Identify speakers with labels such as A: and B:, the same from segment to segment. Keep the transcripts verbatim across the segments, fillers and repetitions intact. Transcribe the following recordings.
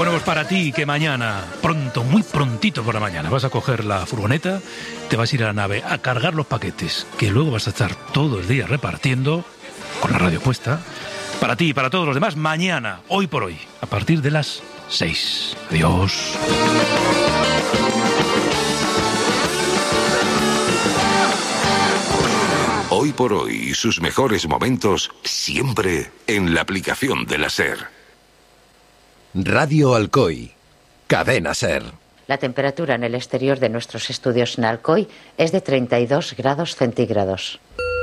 A: Bueno, pues para ti que mañana, pronto, muy prontito por la mañana, vas a coger la furgoneta, te vas a ir a la nave a cargar los paquetes, que luego vas a estar todo el día repartiendo, con la radio puesta. Para ti y para todos los demás, mañana, hoy por hoy, a partir de las seis. Adiós.
B: Hoy por hoy, sus mejores momentos siempre en la aplicación de la SER.
C: Radio Alcoy, Cadena SER.
D: La temperatura en el exterior de nuestros estudios en Alcoy es de treinta y dos grados centígrados.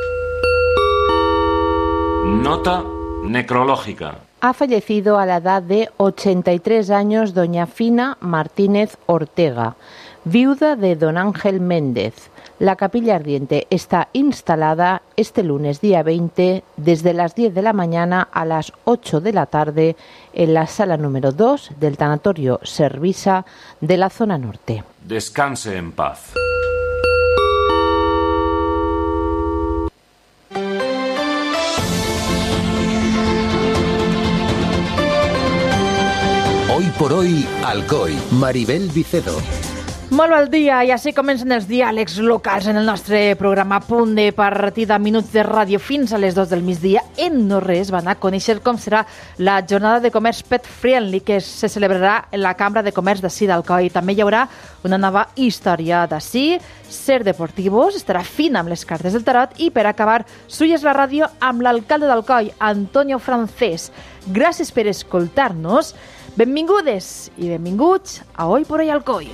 E: Nota necrológica.
F: Ha fallecido a la edad de ochenta y tres años doña Fina Martínez Ortega, viuda de don Ángel Méndez. La capilla ardiente está instalada este lunes día veinte desde las diez de la mañana a las ocho de la tarde en la sala número dos del tanatorio Servisa de la zona norte.
E: Descanse en paz.
C: Hoy por hoy, Alcoy, Maribel Vicedo.
G: Molt bon dia, i així comencen els diàlegs locals en el nostre programa a punt de partida, minuts de ràdio fins a les dues del migdia. En no res van a conèixer com serà la jornada de comerç Pet Friendly que se celebrarà en la Cambra de Comerç d'ací d'Alcoi. També hi haurà una nova història d'ací, Ser Deportivos, estarà fina amb les cartes del tarot i per acabar, Suyes la ràdio amb l'alcalde d'Alcoi, Antonio Francés. Gràcies per escoltar-nos, benvingudes i benvinguts a Hoy por Hoy Alcoi.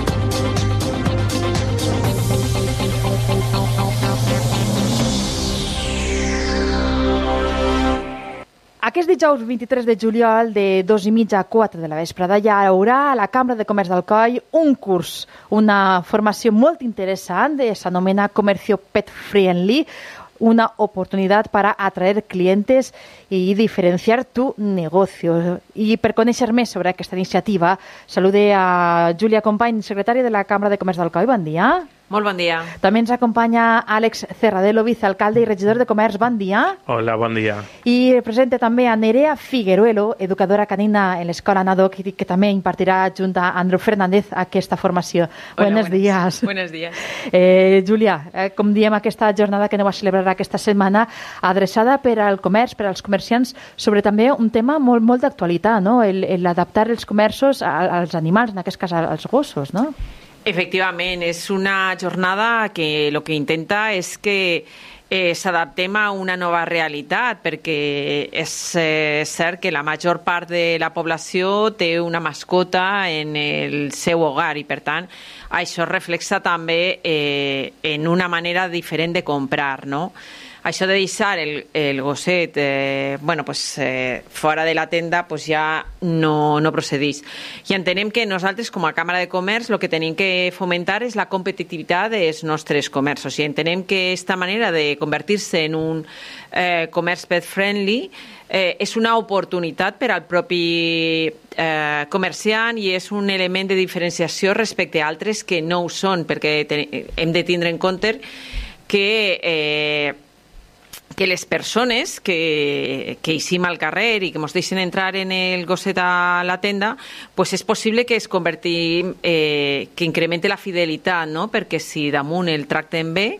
G: Aquest dijous vint-i-tres de juliol de dos i mitja a quatre de la vesprada hi haurà a la Cambra de Comerç d'Alcoi un curs, una formació molt interessant, s'anomena Comercio Pet Friendly, una oportunidad para atraer clientes y diferenciar tu negocio. Y per conèixer més sobre aquesta iniciativa, salude a Júlia Company, secretària de la Cambra de Comerç d'Alcoi. Bon dia.
H: Molt bon dia.
G: També ens acompanya Àlex Cerradelo, vicealcalde i regidor de Comerç. Bon dia.
I: Hola, bon dia.
G: I presenta també a Nerea Figueruelo, educadora canina en l'Escola Nadoc, que també impartirà junt a Andreu Fernández aquesta formació.
H: Hola,
G: Buenos días.
H: Buenos días.
G: Eh, Júlia, eh, com diem, aquesta jornada que aneu a celebrar aquesta setmana adreçada per al comerç, per als comerciants, sobre també un tema molt, molt d'actualitat, no? El, el adaptar els comerços als animals, en aquest cas als gossos, no?
H: Efectivament, és una jornada que el que intenta és que eh, s'adaptem a una nova realitat, perquè és eh, cert que la major part de la població té una mascota en el seu hogar i, per tant, això reflexa també eh, en una manera diferent de comprar, no? Això de deixar el, el gosset eh, bueno, pues, eh, fora de la tenda pues ja no, no procedeix. I entenem que nosaltres, com a Càmera de Comerç, el que tenim que fomentar és la competitivitat dels nostres comerços. I entenem que aquesta manera de convertir-se en un eh, comerç pet friendly eh, és una oportunitat per al propi eh, comerciant i és un element de diferenciació respecte a altres que no ho són, perquè ten, hem de tindre en compte que eh, que les persones que, que eixim al carrer i que ens deixen entrar en el gosset a la tenda, pues és possible que es convertim, eh, que incremente la fidelitat, no? Perquè si damunt el tractem bé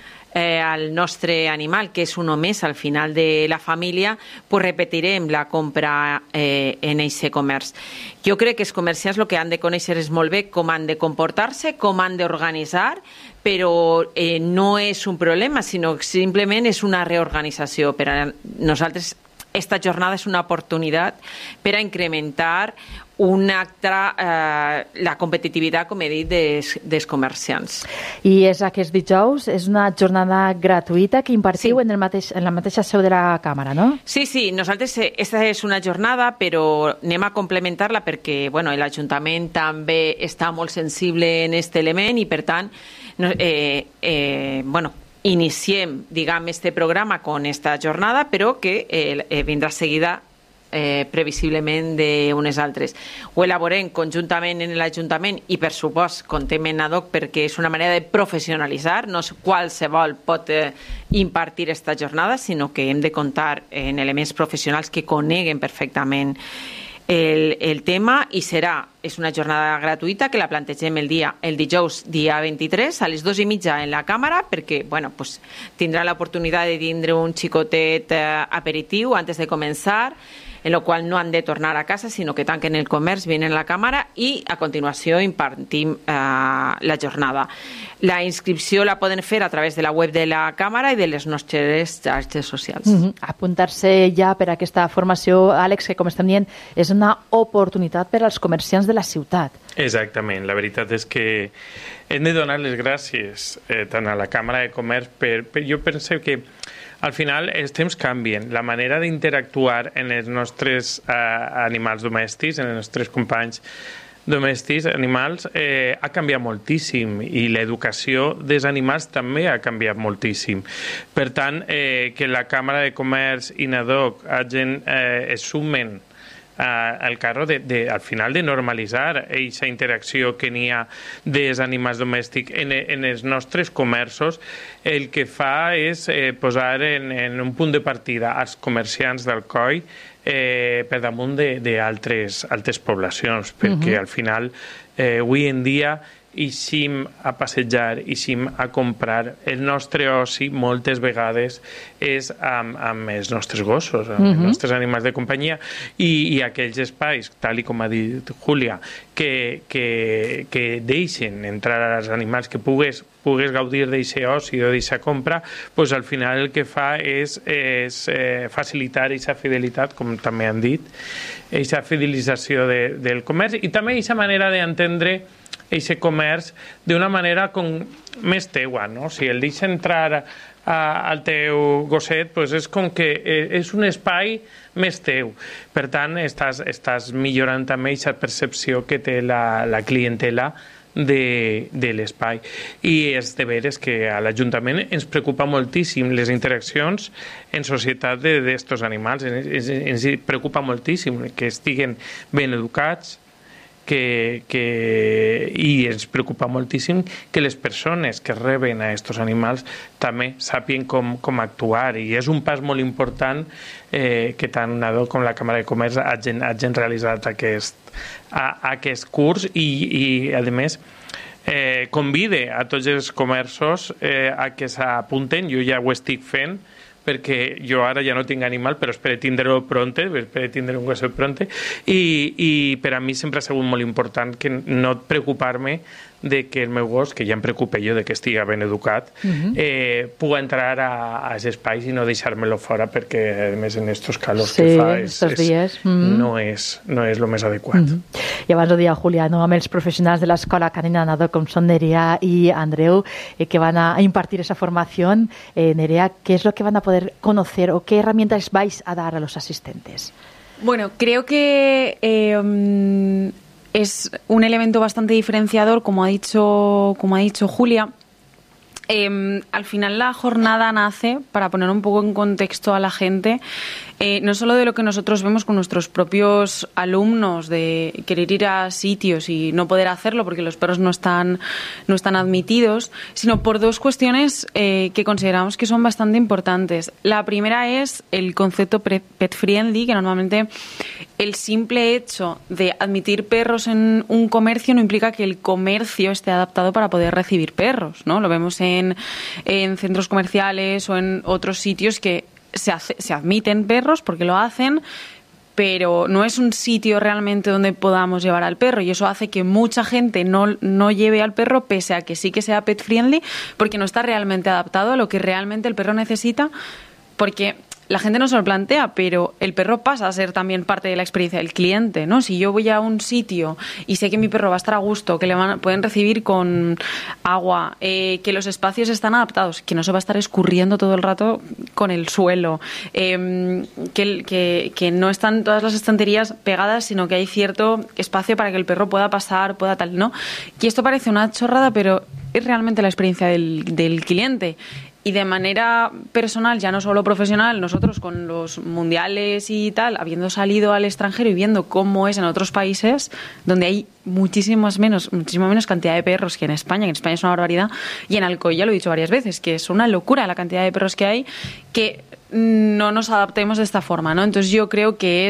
H: eh, al nostre animal, que és un més al final de la família, pues repetirem la compra eh, en aquest comerç. Jo crec que els comerciants el que han de conèixer és molt bé com han de comportar-se, com han d'organitzar, però eh, no és un problema, sinó que simplement és una reorganització. Per a nosaltres, esta jornada és una oportunitat per a incrementar una altra, eh, la competitivitat, com he dit, des, dels comerciants.
G: I és aquest dijous, és una jornada gratuïta que impartiu sí. en, el mateix, en la mateixa seu de la Càmera, no?
H: Sí, sí, nosaltres, esta és una jornada, però anem a complementar-la perquè, bueno, l'Ajuntament també està molt sensible en aquest element i, per tant, eh, eh, bueno, iniciem, diguem, este programa con esta jornada, però que eh, eh, vindrà seguida eh, previsiblement d'unes altres. Ho elaborem conjuntament en l'Ajuntament i, per supost, contem en Nadoc perquè és una manera de professionalitzar, no qualsevol pot eh, impartir esta jornada, sinó que hem de comptar en elements professionals que coneguen perfectament el, el tema i serà, és una jornada gratuïta que la plantegem el dia el dijous dia vint-i-tres a les dos i mitja en la càmera perquè bueno, pues, tindrà l'oportunitat de tindre un xicotet eh, aperitiu antes de començar, en el qual no han de tornar a casa, sinó que tanquen el comerç, venen a la càmera i a continuació impartim eh, la jornada. La inscripció la poden fer a través de la web de la càmera i de les nostres xarxes socials.
G: Mm-hmm. Apuntar-se ja per a aquesta formació, Àlex, que com estem dient, és una oportunitat per als comerciants de la ciutat.
I: Exactament, la veritat és que hem de donar les gràcies eh, tant a la Càmera de Comerç per, per jo penso que al final els temps canvien, la manera d'interactuar en els nostres eh, animals domèstics, en els nostres companys domèstics, animals, eh, ha canviat moltíssim i l'educació dels animals també ha canviat moltíssim. Per tant, eh, que la Càmera de Comerç i NADOC hagin, eh, es sumen al carro de, de, al final de normalitzar aquesta interacció que n'hi ha dels animals domèstics en, en els nostres comerços, el que fa és eh, posar en, en un punt de partida als comerciants d'Alcoi eh, per damunt d'altres altres poblacions, perquè uh-huh. al final eh, avui en dia eixim a passejar, eixim a comprar. El nostre oci moltes vegades és amb, amb els nostres gossos, amb uh-huh. els nostres animals de companyia i, i aquells espais, tal i com ha dit Júlia, que, que, que deixen entrar als animals, que pugues, pugues gaudir d'aquest oci o d'aquesta compra, pues al final el que fa és, és eh, facilitar aquesta fidelitat, com també han dit, aquesta fidelització de, del comerç i també aquesta manera d'entendre aquest comerç d'una manera com més teua, no? Si el deixa entrar a, al teu gosset, pues és com que és un espai més teu. Per tant, estàs, estàs millorant també aquesta percepció que té la, la clientela de, de l'espai. I és de veres que a l'Ajuntament ens preocupa moltíssim les interaccions en societat d'estos animals. Ens, ens preocupa moltíssim que estiguen ben educats, Que, que, i ens preocupa moltíssim que les persones que reben a aquests animals també sàpien com, com actuar, i és un pas molt important eh, que tant NADOC com la Càmera de Comerç hagin, hagin realitzat aquest, a, aquest curs i, i a més eh, convide a tots els comerços eh, a que s'apunten. Jo ja ho estic fent perquè jo ara ja no tinc animal, però espero tindre-ho pronte, espero tindre un gosset pronte, i, i per a mi sempre ha sigut molt important que no preocupar-me de que el meu gos, que ja em preocupa jo de que estigui ben educat, uh-huh. eh, pugui entrar a, a aquests espais i no deixar-me-lo fora, perquè a més en aquests calors sí, que fa és, és, dies. Uh-huh. no és no és el més adequat.
G: Uh-huh. I abans ho dia Julià, no? Amb els professionals de l'escola canina NADOC, com són Nerea i Andreu, eh, que van a impartir esa formación. Eh, Nerea, ¿qué es lo que van a poder conocer o qué herramientas vais a dar a los asistentes?
J: Bueno, creo que eh, um, es un elemento bastante diferenciador, como ha dicho, como ha dicho Julia. Eh, al final la jornada nace, para poner un poco en contexto a la gente, eh, no solo de lo que nosotros vemos con nuestros propios alumnos, de querer ir a sitios y no poder hacerlo porque los perros no están, no están admitidos, sino por dos cuestiones eh, que consideramos que son bastante importantes. La primera es el concepto pet friendly, que normalmente el simple hecho de admitir perros en un comercio no implica que el comercio esté adaptado para poder recibir perros, ¿no? Lo vemos en, en centros comerciales o en otros sitios que se, hace, se admiten perros porque lo hacen, pero no es un sitio realmente donde podamos llevar al perro, y eso hace que mucha gente no, no lleve al perro, pese a que sí que sea pet friendly, porque no está realmente adaptado a lo que realmente el perro necesita, porque la gente no se lo plantea, pero el perro pasa a ser también parte de la experiencia del cliente, ¿no? Si yo voy a un sitio y sé que mi perro va a estar a gusto, que le van, pueden recibir con agua, eh, que los espacios están adaptados, que no se va a estar escurriendo todo el rato con el suelo, eh, que, que, que no están todas las estanterías pegadas, sino que hay cierto espacio para que el perro pueda pasar, pueda tal, ¿no? Y esto parece una chorrada, pero es realmente la experiencia del, del cliente. Y de manera personal, ya no solo profesional, nosotros con los mundiales y tal, habiendo salido al extranjero y viendo cómo es en otros países donde hay muchísimas menos, muchísima menos cantidad de perros que en España, que en España es una barbaridad, y en Alcoy ya lo he dicho varias veces, que es una locura la cantidad de perros que hay, que no nos adaptemos de esta forma, ¿no? Entonces yo creo que es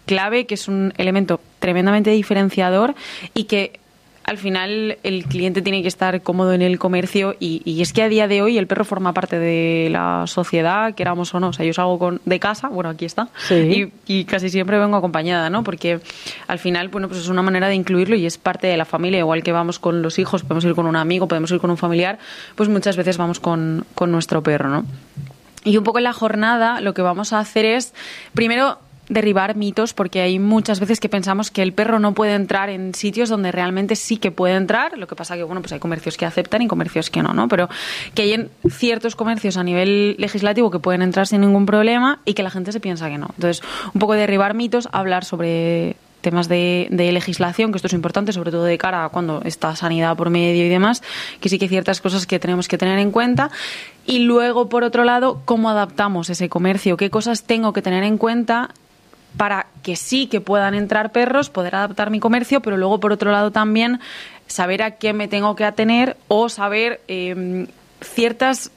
J: clave, que es un elemento tremendamente diferenciador y que al final el cliente tiene que estar cómodo en el comercio y, y es que a día de hoy el perro forma parte de la sociedad, queramos o no. O sea, yo salgo con, de casa, bueno, aquí está,
G: sí.
J: y, y casi siempre vengo acompañada, ¿no? Porque al final, bueno, pues es una manera de incluirlo y es parte de la familia. Igual que vamos con los hijos, podemos ir con un amigo, podemos ir con un familiar, pues muchas veces vamos con, con nuestro perro, ¿no? Y un poco en la jornada lo que vamos a hacer es, primero, derribar mitos, porque hay muchas veces que pensamos que el perro no puede entrar en sitios donde realmente sí que puede entrar. Lo que pasa que, bueno, pues hay comercios que aceptan y comercios que no, ¿no? Pero que hay en ciertos comercios a nivel legislativo que pueden entrar sin ningún problema y que la gente se piensa que no. Entonces, un poco derribar mitos, hablar sobre temas de, de legislación, que esto es importante, sobre todo de cara a cuando está sanidad por medio y demás, que sí que hay ciertas cosas que tenemos que tener en cuenta. Y luego, por otro lado, cómo adaptamos ese comercio, qué cosas tengo que tener en cuenta para que sí que puedan entrar perros, poder adaptar mi comercio, pero luego, por otro lado, también saber a qué me tengo que atener o saber eh, ciertas,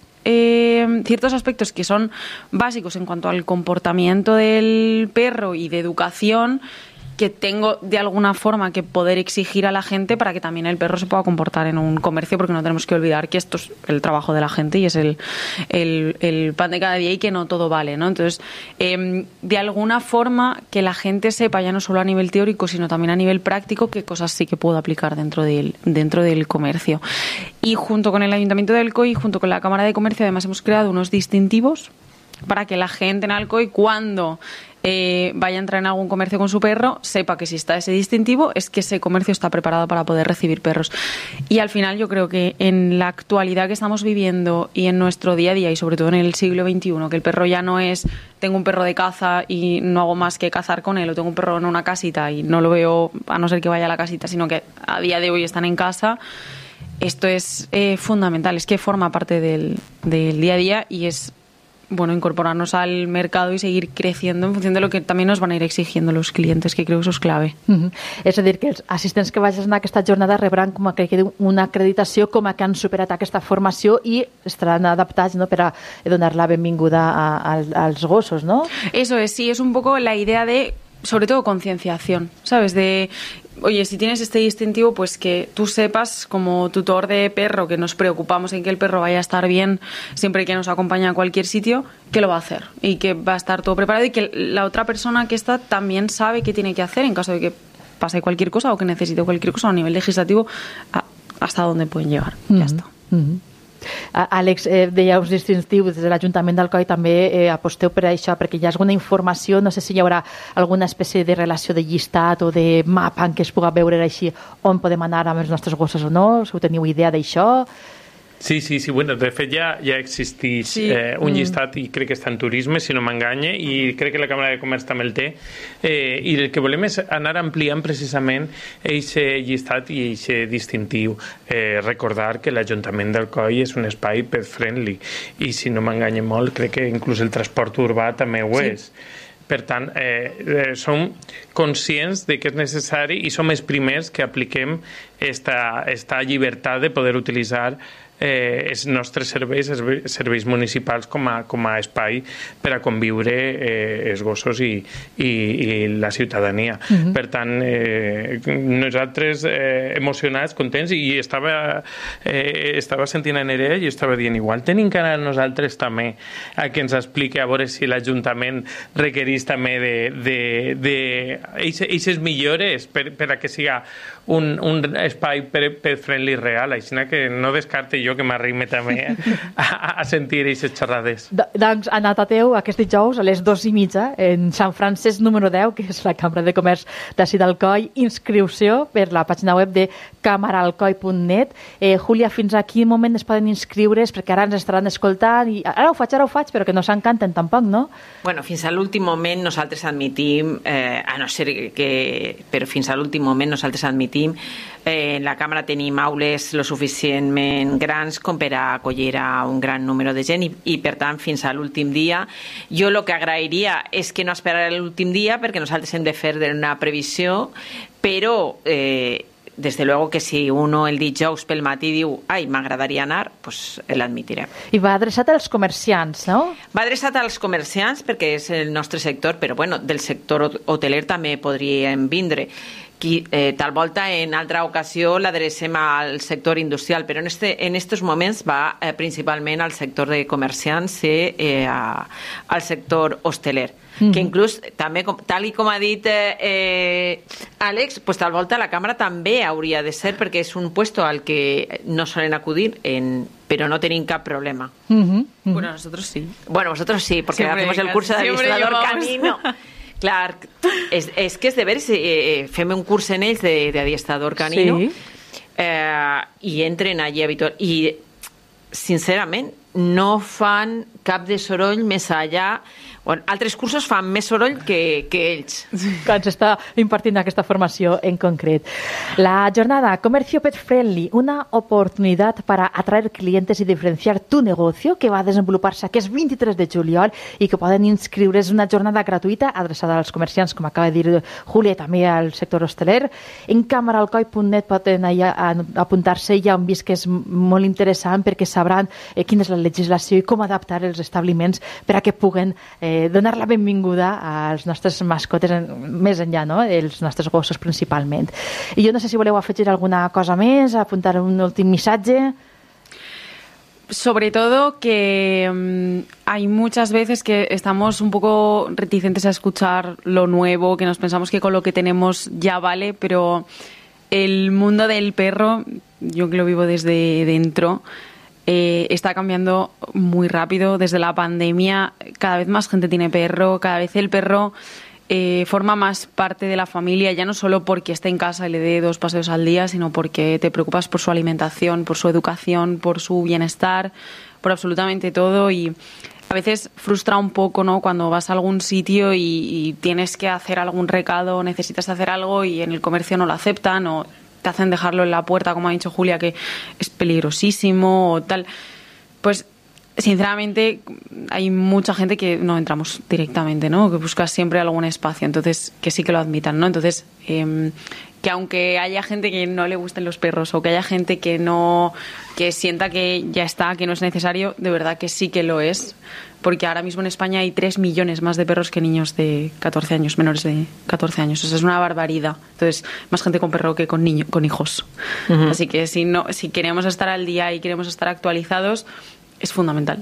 J: eh, ciertos aspectos que son básicos en cuanto al comportamiento del perro y de educación, que tengo de alguna forma que poder exigir a la gente para que también el perro se pueda comportar en un comercio, porque no tenemos que olvidar que esto es el trabajo de la gente y es el, el, el pan de cada día y que no todo vale, ¿no? Entonces, eh, de alguna forma que la gente sepa, ya no solo a nivel teórico, sino también a nivel práctico, qué cosas sí que puedo aplicar dentro del, dentro del comercio. Y junto con el Ayuntamiento de Alcoy, junto con la Cámara de Comercio, además hemos creado unos distintivos para que la gente en Alcoy, cuando eh, vaya a entrar en algún comercio con su perro, sepa que si está ese distintivo es que ese comercio está preparado para poder recibir perros. Y al final yo creo que en la actualidad que estamos viviendo y en nuestro día a día, y sobre todo en el siglo veintiuno, que el perro ya no es tengo un perro de caza y no hago más que cazar con él, o tengo un perro en una casita y no lo veo a no ser que vaya a la casita, sino que a día de hoy están en casa. Esto es eh, fundamental, es que forma parte del, del día a día y es bueno, incorporarnos al mercado y seguir creciendo en función de lo que también nos van a ir exigiendo los clientes, que creo que eso és clave.
G: Uh-huh. És a dir, que els assistents que vagin a aquesta jornada rebran com a que una acreditació com a que han superat aquesta formació i estaran adaptats, no?, per a donar la benvinguda a, a, als gossos, ¿no?
J: Eso es, sí, es un poco la idea de, sobre todo, concienciación, ¿sabes? De oye, si tienes este distintivo, pues que tú sepas, como tutor de perro, que nos preocupamos en que el perro vaya a estar bien siempre que nos acompaña a cualquier sitio, que lo va a hacer y que va a estar todo preparado y que la otra persona que está también sabe qué tiene que hacer en caso de que pase cualquier cosa o que necesite cualquier cosa a nivel legislativo, a, hasta dónde pueden llegar. Mm-hmm. Ya está.
G: Mm-hmm. Àlex, eh, deia uns distintius des de l'Ajuntament d'Alcoi, també eh, aposteu per això, perquè hi ha alguna informació, no sé si hi haurà alguna espècie de relació de llistat o de mapa en què es puga veure així on podem anar amb els nostres gossos o no, si heu teniu idea d'això?
I: Sí, sí, sí, bueno, de fet ja, ja existeix sí. eh, un llistat i crec que està en turisme, si no m'enganye, i crec que la Càmera de Comerç també el té, eh, i el que volem és anar ampliant precisament aquest llistat i aquest distintiu. Eh, recordar que l'Ajuntament d'Alcoi és un espai pet friendly i si no m'enganye molt crec que inclús el transport urbà també ho és. Sí. Per tant, eh, eh, som conscients de que és necessari i som els primers que apliquem esta, esta llibertat de poder utilitzar eh, els nostres serveis, els serveis municipals com a, com a espai per a conviure eh, els gossos i, i, i la ciutadania. Uh-huh. Per tant, eh, nosaltres eh, emocionats, contents, i estava, eh, estava sentint a Nerea i estava dient igual tenim que anar nosaltres també a que ens expliqui a veure si l'Ajuntament requereix també de, de, de aquestes millores per, per a que siga un, un espai pet friendly real, així que no descarte jo que m'arrime també a, a sentir aquestes xerrades.
G: D- doncs anat a teu aquest dijous a les dos i mitja en Sant Francesc número deu, que és la Cambra de Comerç d'ací d'Alcoi, inscripció per la pàgina web de camaraalcoi punt net. Eh, Júlia, fins a quin moment es poden inscriure's? Perquè ara ens estaran escoltant i ara ho faig, ara ho faig, però que no s'encanten tampoc, no?
H: Bueno, fins a l'últim moment nosaltres admitim, eh, a no ser que... però fins a l'últim moment nosaltres admitim eh, en la Càmera tenim aules lo suficientment grans com per a acollir a un gran número de gent i, i per tant fins a l'últim dia. Jo el que agrairia és que no esperar l'últim dia perquè nosaltres hem de fer una previsió, però eh, des de luego que si uno el dijous pel matí diu ai, m'agradaria anar, doncs l'admitirem.
G: I va adreçat als comerciants, no?
H: Va adreçat als comerciants perquè és el nostre sector, però bueno, del sector hoteler també podríem vindre. Qui, eh, tal volta en altra ocasió l'adrecem al sector industrial, però en este, en estos moments va eh, principalment al sector de comerciants i eh, a, al sector hosteler. Mm-hmm. Que inclús també, com, tal i com ha dit eh, eh, Àlex, pues tal volta la càmera també hauria de ser, perquè és un puesto al que no solen acudir en, pero no tenim cap problema.
G: Mm-hmm. Mm-hmm.
J: Bueno, nosotros sí.
H: Bueno, vosotros sí, porque
J: Siempre,
H: hacemos el curso de administrador canino. Clar, és, és que és de veres, eh, fem un curs en ells de, de adiestrador canino, sí. eh, i entren allí habitual. I, sincerament, no fan cap de soroll més allà. Bueno, altres cursos fan més soroll que, que ells.
G: Que ens està impartint aquesta formació en concret. La jornada Comercio Pet Friendly, una oportunitat para atraer clientes y diferenciar tu negocio, que va a desenvolupar-se aquest vint-i-tres de juliol i que poden inscriure's. Una jornada gratuïta adreçada als comerciants, com acaba de dir Júlia, i també al sector hosteler. En camaralcoi punt net poden apuntar-se. Ja han vist que és molt interessant perquè sabran eh, quina és la legislació i com adaptar els establiments per a que puguen eh, donar la benvinguda als nostres mascotes més enllà, no? Els nostres gossos principalment. I jo no sé si voleu afegir alguna cosa més, apuntar un últim missatge.
J: Sobre todo que um, hay muchas veces que estamos un poco reticentes a escuchar lo nuevo, que nos pensamos que con lo que tenemos ya vale, pero el mundo del perro, yo que lo vivo desde dentro, Eh, está cambiando muy rápido. Desde la pandemia cada vez más gente tiene perro, cada vez el perro eh, forma más parte de la familia, ya no solo porque esté en casa y le dé dos paseos al día, sino porque te preocupas por su alimentación, por su educación, por su bienestar, por absolutamente todo. Y a veces frustra un poco, ¿no?, cuando vas a algún sitio y, y tienes que hacer algún recado, necesitas hacer algo y en el comercio no lo aceptan o te hacen dejarlo en la puerta, como ha dicho Julia, que es peligrosísimo o tal. Pues, sinceramente, hay mucha gente que no entramos directamente, ¿no? Que buscas siempre algún espacio, entonces, que sí que lo admitan, ¿no? Entonces, eh, que aunque haya gente que no le gusten los perros o que haya gente que no, que sienta que ya está, que no es necesario, de verdad que sí que lo es, porque ahora mismo en España hay tres millones más de perros que niños de catorce años, menores de catorce años. O sea, es una barbaridad. Entonces, más gente con perro que con niño, con hijos. Uh-huh. Así que si no, si queremos estar al día y queremos estar actualizados, es fundamental.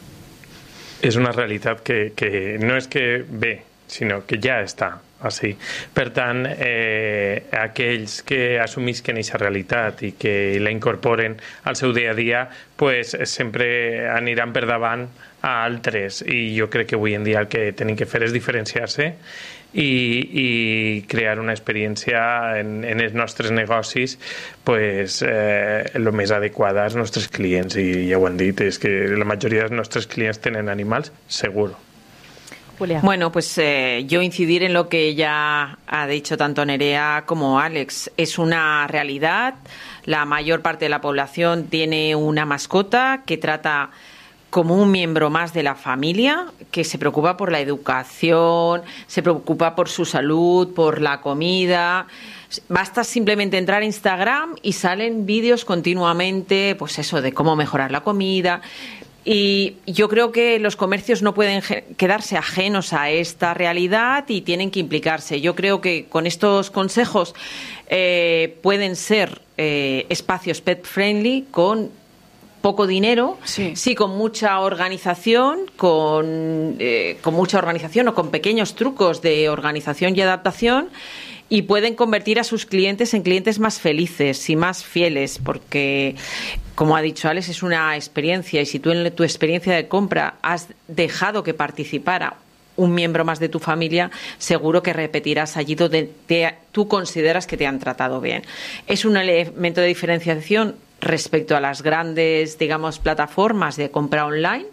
I: És una realitat que, que no és que ve, sinó que ja està així. Per tant, eh, aquells que assumisquen aquesta realitat i que la incorporen al seu dia a dia, pues, sempre aniran per davant a altres, i jo crec que avui en dia el que tenim que fer és diferenciar-se i, i crear una experiència en, en els nostres negocis pues, eh, el més adequada als nostres clients, i ja ho han dit, és que la majoria dels nostres clients tenen animals, seguro.
H: Julia. Bueno, pues eh, yo incidir en lo que ya ha dicho tanto Nerea como Àlex. Es una realidad. La mayor parte de la población tiene una mascota que trata como un miembro más de la familia, que se preocupa por la educación, se preocupa por su salud, por la comida. Basta simplemente entrar a Instagram y salen vídeos continuamente, pues eso, de cómo mejorar la comida. Y yo creo que los comercios no pueden quedarse ajenos a esta realidad y tienen que implicarse. Yo creo que con estos consejos eh, pueden ser eh, espacios pet friendly con poco dinero, sí, sí con mucha organización, con, eh, con mucha organización o con pequeños trucos de organización y adaptación, y pueden convertir a sus clientes en clientes más felices y más fieles, porque, como ha dicho Alex, es una experiencia, y si tú en tu experiencia de compra has dejado que participara un miembro más de tu familia, seguro que repetirás allí donde te, tú consideras que te han tratado bien. Es un elemento de diferenciación respecto a las grandes, digamos, plataformas de compra online,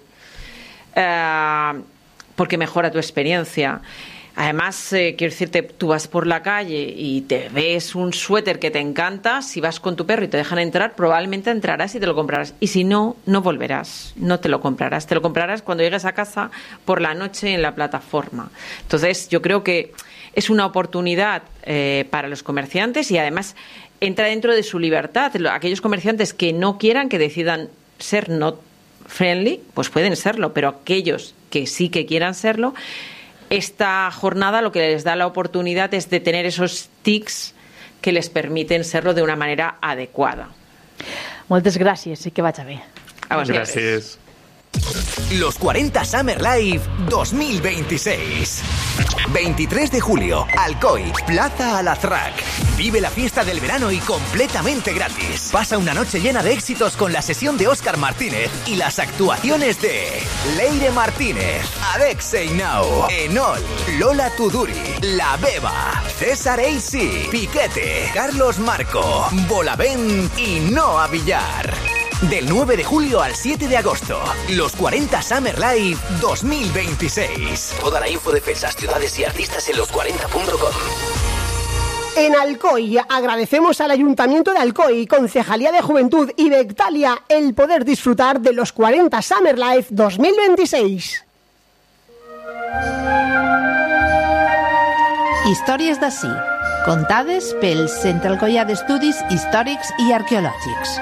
H: eh, porque mejora tu experiencia. Además, eh, quiero decirte, tú vas por la calle y te ves un suéter que te encanta, si vas con tu perro y te dejan entrar, probablemente entrarás y te lo comprarás. Y si no, no volverás, no te lo comprarás. Te lo comprarás cuando llegues a casa por la noche en la plataforma. Entonces, yo creo que es una oportunidad eh, para los comerciantes y además entra dentro de su libertad. Aquellos comerciantes que no quieran, que decidan ser not friendly, pues pueden serlo, pero aquellos que sí que quieran serlo, esta jornada lo que les da la oportunidad es de tener esos tics que les permiten serlo de una manera adecuada.
G: Moltes gràcies i que vagi bé.
H: A vosaltres.
I: Gràcies.
K: Los cuarenta Summer Live dos mil veintiséis. veintitrés de julio, Alcoy, Plaza Alazraq. Vive la fiesta del verano y completamente gratis. Pasa una noche llena de éxitos con la sesión de Óscar Martínez y las actuaciones de Leire Martínez, Adexei Now, Enol, Lola Tuduri, La Beba, César A C, Piquete, Carlos Marco, Bolavent y Noa Villar. Del nueve de julio al siete de agosto, los cuarenta Summer Live dos mil veintiséis.
C: Toda la info de fechas, ciudades y artistas en los cuarenta punto com.
L: En Alcoy agradecemos al Ayuntamiento de Alcoy, Concejalía de Juventud y Bectalia el poder disfrutar de los cuarenta Summer Live dos mil veintiséis.
F: Històries d'ací, contades pel Centre Alcoià d'Estudis Històrics i Arqueològics.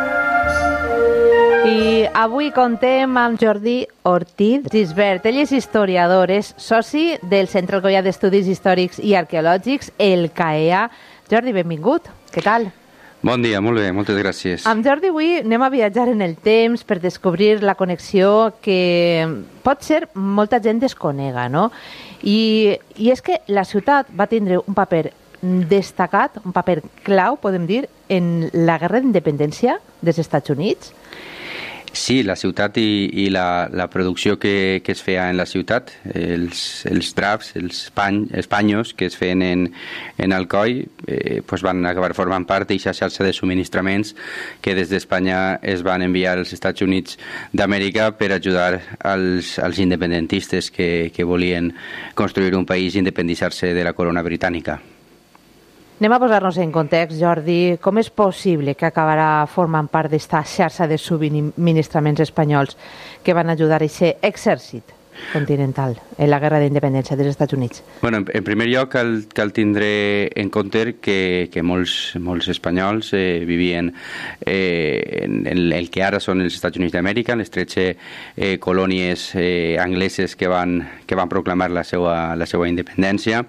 F: I avui contem amb Jordi Ortiz Gisbert. Ell és historiador, és soci del Centre Alcoià d'Estudis Històrics i Arqueològics, el C A E A. Jordi, benvingut. Què tal?
M: Bon dia, molt bé, moltes gràcies.
F: Amb Jordi avui anem a viatjar en el temps per descobrir la connexió que pot ser molta gent desconega, no? I, i és que la ciutat va tindre un paper destacat, un paper clau, podem dir, en la guerra d'independència dels Estats Units.
M: Sí, la ciutat i, i la, la producció que, que es feia en la ciutat, els, els draps, els pany, espanyos que es feien en, en Alcoi, eh, pues van acabar formant part d'aquesta xarxa de subministraments que des d'Espanya es van enviar als Estats Units d'Amèrica per ajudar als, als independentistes que, que volien construir un país i independitzar-se de la corona britànica.
F: Anem a posar-nos en context, Jordi. Com és possible que acabarà formant part d'esta xarxa de subministraments espanyols que van ajudar a aquest exèrcit continental en la guerra d'independència dels Estats Units?
M: Bueno, en, en primer lloc cal, cal tindre en compte que, que molts, molts espanyols eh, vivien eh, en, en el que ara són els Estats Units d'Amèrica, en les tretze eh, colònies eh, angleses que van, que van proclamar la seva, la seva independència.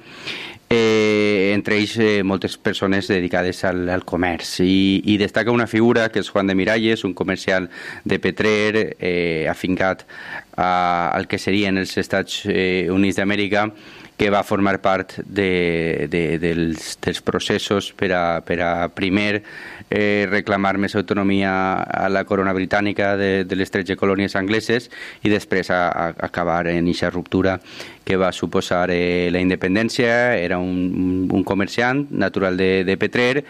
M: Eh, entre ells eh, moltes persones dedicades al, al comerç I, i destaca una figura que és Juan de Miralles, un comercial de Petrer eh, afincat a, al que serien els Estats eh, Units d'Amèrica, que va formar part de, de, dels, dels processos per a, per a primer eh, reclamar més autonomia a la corona britànica de, de les tretze colònies angleses i després a, a acabar en aquesta ruptura que va suposar eh, la independència. Era un, un comerciant natural de, de Petrer,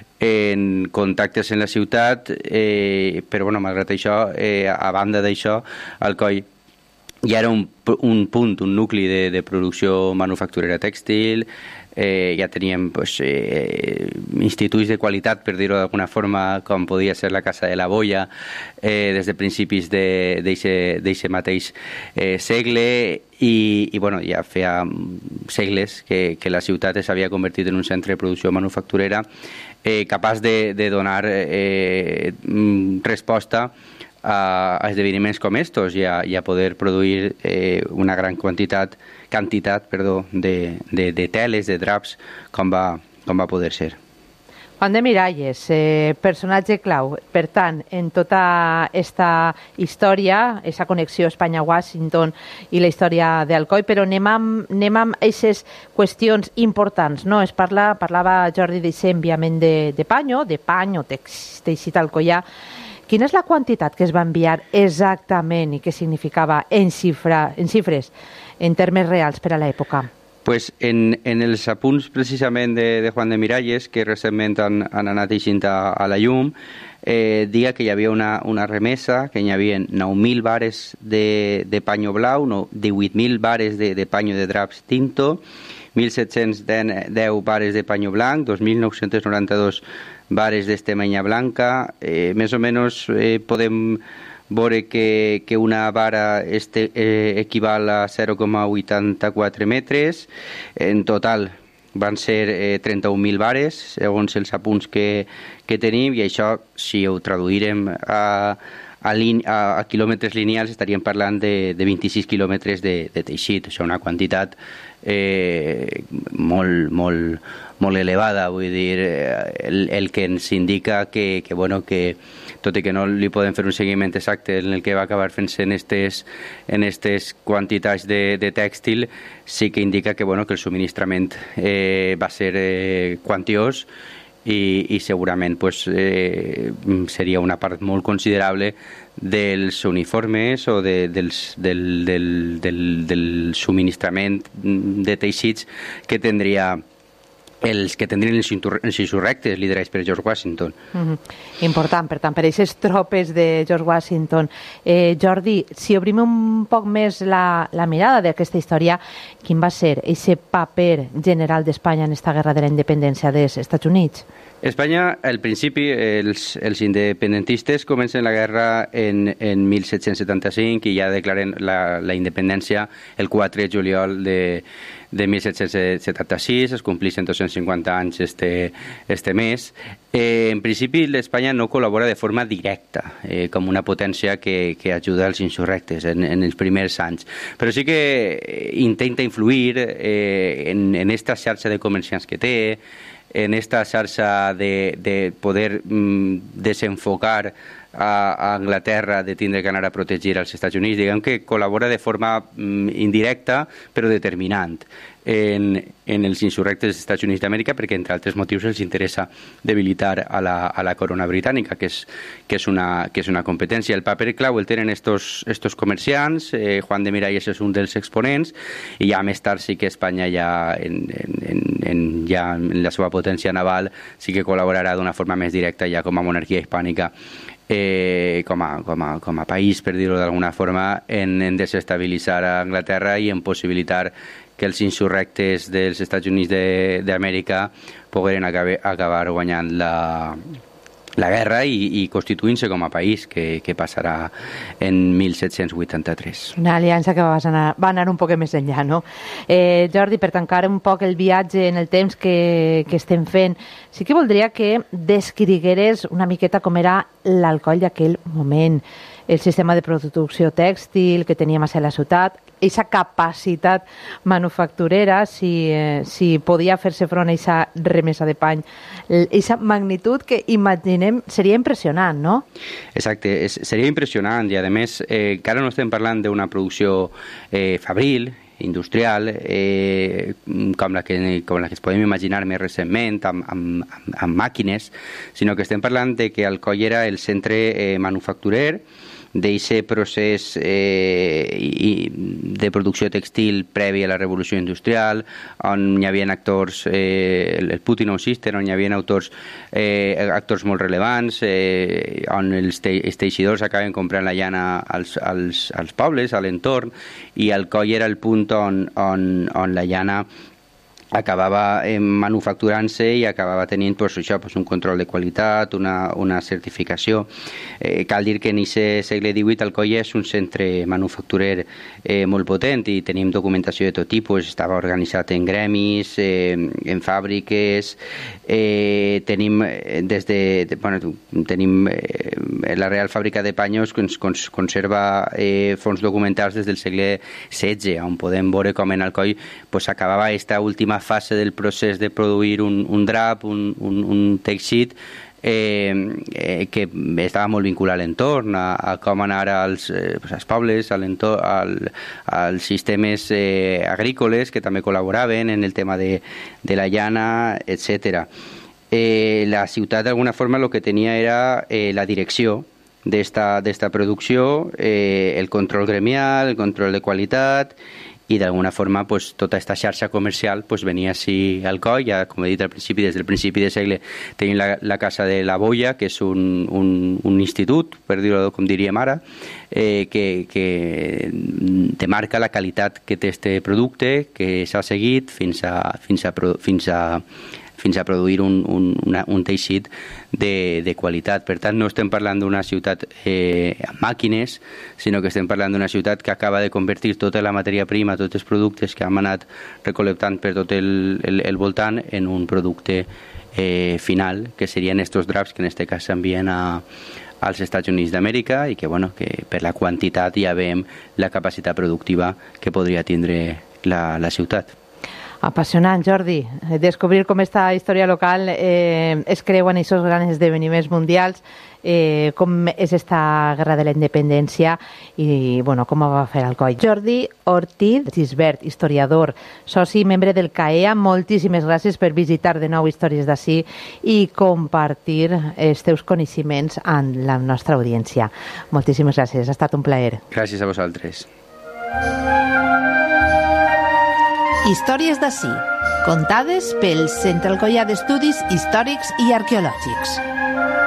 M: en contactes en la ciutat, eh, però bueno, malgrat això, eh, a banda d'això, Alcoi ja era un, un punt, un nucli de, de producció manufacturera tèxtil, eh, ja teníem pues, eh, instituts de qualitat, per dir-ho d'alguna forma, com podia ser la Casa de la Boia, eh, des de principis d'aquest mateix eh, segle, i, i bueno, ja feia segles que, que la ciutat s'havia convertit en un centre de producció manufacturera eh, capaç de, de donar eh, resposta a esdeveniments com estos i a, i a poder produir eh, una gran quantitat, quantitat perdó, de, de, de teles, de draps, com va, com va poder ser.
F: Juan de Miralles, eh, personatge clau, per tant, en tota aquesta història, aquesta connexió Espanya-Washington i la història d'Alcoi, però anem amb, anem amb aquestes qüestions importants, no? Es parla, parlava Jordi d'aquest enviament de, de panyo, de panyo, teixit alcoià. Quina és la quantitat que es va enviar exactament i què significava en, xifra, en xifres, en termes reals per a l'època?
M: Pues en, en els apunts precisament de, de Juan de Miralles, que recentment han, han anat eixint a, a la llum, eh, diga que hi havia una, una remesa, que hi havia nou mil bares de, de panyo blau, no, divuit mil bares de, de panyo de draps tinto, mil set-cents deu bares de panyo blanc, dos mil nou-cents noranta-dos bares d'estemenya blanca, eh, més o menys eh, podem veure que, que una vara este, eh, equival a zero coma vuitanta-quatre metres. En total van ser eh, trenta-un mil vares, segons els apunts que, que tenim, i això, si ho traduirem a, a, lin, a, a quilòmetres lineals, estaríem parlant de, de vint-i-sis quilòmetres de, de teixit. Això és una quantitat eh, molt, molt, molt elevada, vull dir, el, el que ens indica que, que, bueno, que tot i que no li podem fer un seguiment exacte en el que va acabar fent-se en aquestes en estes quantitats de, de tèxtil, sí que indica que, bueno, que el subministrament eh, va ser eh, quantiós i, i segurament pues, eh, seria una part molt considerable dels uniformes o de, dels, del, del, del, del subministrament de teixits que tindria els que tindrien els insurrectes liderats per George Washington.
F: Mm-hmm. Important, per tant, per aquestes tropes de George Washington. Eh, Jordi, si obrim un poc més la, la mirada d'aquesta història, quin va ser aquest paper general d'Espanya en aquesta guerra de la independència dels Estats Units?
M: Espanya, al principi, els, els independentistes comencen la guerra en, en mil set-cents setanta-cinc i ja declaren la, la independència el quatre de juliol de, de mil set-cents setanta-sis, es complixen dos-cents cinquanta anys este, este mes. Eh, en principi, l'Espanya no col·labora de forma directa, eh, com una potència que, que ajuda als insurrectes en, en els primers anys, però sí que intenta influir eh, en, en esta xarxa de comerciants que té, en esta xarxa de, de poder mm, desenfocar a, a Anglaterra de tindre que anar a protegir als Estats Units. Diguem que col·labora de forma mm, indirecta però determinant en, en els insurrectes dels Estats Units d'Amèrica, perquè entre altres motius els interessa debilitar a la, a la corona britànica, que és, que és, una, que és una competència. El paper clau el tenen estos, estos comerciants, eh, Juan de Miralles és un dels exponents, i ja més tard sí que Espanya ja en, en, en, ja en la seva potència naval sí que col·laborarà d'una forma més directa ja com a monarquia hispànica, eh, com, a, com, a, com a país, per dir-ho d'alguna forma, en, en desestabilitzar a Anglaterra i en possibilitar que els insurrectes dels Estats Units d'Amèrica pogueren acabar, acabar guanyant la, la guerra i, i constituint-se com a país, que, que passarà en mil set-cents vuitanta-tres.
F: Una aliança que va anar, va anar un poc més enllà, no? Eh, Jordi, per tancar un poc el viatge en el temps que, que estem fent, sí que voldria que descrigueres una miqueta com era l'Alcoi d'aquell moment, el sistema de producció tèxtil que teníem a la ciutat, aquesta capacitat manufacturera, si, eh, si podia fer-se front a aquesta remesa de pany, aquesta magnitud que imaginem seria impressionant, no?
M: Exacte, és, seria impressionant i a més eh, encara no estem parlant d'una producció eh, fabril, industrial, eh, com, la que, com la que es podem imaginar més recentment, amb, amb, amb, amb màquines, sinó que estem parlant de que Alcoi era el centre eh, manufacturer d'aquest procés eh, de producció textil previ a la revolució industrial, on hi havia actors, eh, el Putnam System, on hi havia autors, eh, actors molt relevants, eh, on els, te els teixidors acaben comprant la llana als, als, als pobles, a l'entorn, i Alcoi era el punt on, on, on la llana acabava eh, manufacturant-se i acabava tenint pues, això, pues, un control de qualitat, una, una certificació. Eh, cal dir que en aquest segle divuit Alcoi és un centre manufacturer eh, molt potent i tenim documentació de tot tipus, estava organitzat en gremis, eh, en fàbriques, eh, tenim des de, de bueno, tenim eh, la Real Fàbrica de Paños que ens cons conserva eh, fons documentals des del segle setze, on podem veure com en Alcoi pues, acabava aquesta última fase del procés de produir un, un drap, un, un, un teixit eh, eh, que estava molt vinculat a l'entorn, a, a com anar als, eh, als pobles, a al, als sistemes eh, agrícoles que també col·laboraven en el tema de, de la llana, etcètera. Eh, la ciutat d'alguna forma el que tenia era eh, la direcció d'esta d'esta producció, eh, el control gremial, el control de qualitat, i d'alguna forma pues, tota aquesta xarxa comercial pues, venia així al Alcoi. Ja, com he dit al principi, des del principi de segle tenim la, la Casa de la Boia, que és un, un, un institut, per dir-ho com diríem ara, eh, que, que demarca la qualitat que té este producte, que s'ha seguit fins a, fins a, fins a fins a produir un, un, una, un teixit de, de qualitat. Per tant, no estem parlant d'una ciutat eh, amb màquines, sinó que estem parlant d'una ciutat que acaba de convertir tota la matèria prima, tots els productes que hem anat recol·lectant per tot el, el, el voltant en un producte eh, final, que serien estos draps que en este cas s'envien a als Estats Units d'Amèrica i que, bueno, que per la quantitat ja veiem la capacitat productiva que podria tindre la, la ciutat.
F: Apassionant, Jordi. Descobrir com esta història local eh, es creu en aquests grans esdeveniments mundials, eh, com és esta guerra de la independència i, bueno, com va fer Alcoi. Jordi Ortiz Gisbert, historiador, soci i membre del C A E A, moltíssimes gràcies per visitar de nou Històries d'Ací i compartir els teus coneixements amb la nostra audiència. Moltíssimes gràcies, ha estat un plaer.
M: Gràcies a vosaltres.
N: Històries d'ací, contades pel Centre Alcoià d'Estudis Històrics i Arqueològics.